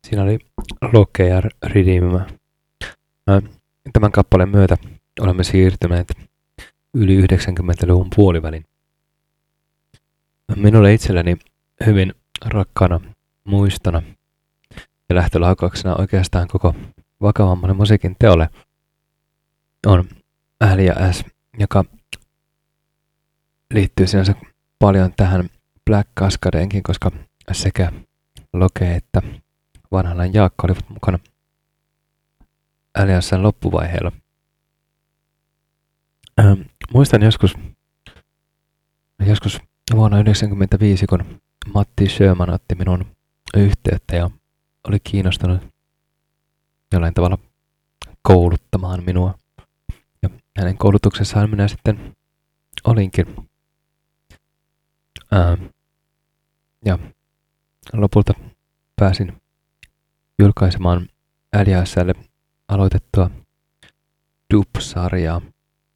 Siinä oli Loke ja Redeem. Tämän kappaleen myötä olemme siirtyneet yli 90-luvun puolivälin. Minulle itselleni hyvin rakkaana muistona ja lähtölaukauksena oikeastaan koko vakavammalle musiikin teolle on L ja S, joka liittyy sinänsä paljon tähän Black Cascadeenkin, koska sekä Loke että vanhanlainen Jaakko olivat mukana L&S:n loppuvaiheella. Muistan joskus vuonna 1995, kun Matti Sjöman otti minun yhteyttä ja oli kiinnostunut jollain tavalla kouluttamaan minua. Ja hänen koulutuksessaan minä sitten olinkin. Ja lopulta pääsin julkaisemaan L&S:lle aloitettua Dub-sarjaa.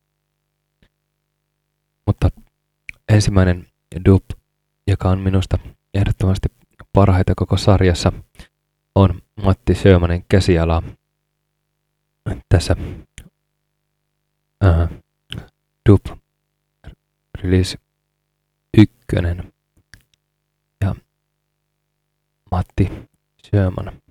Mutta ensimmäinen Dub, joka on minusta ehdottomasti parhaita koko sarjassa, on Matti Sjömanin käsiala tässä Dub Release 1. Ja Matti Sjöman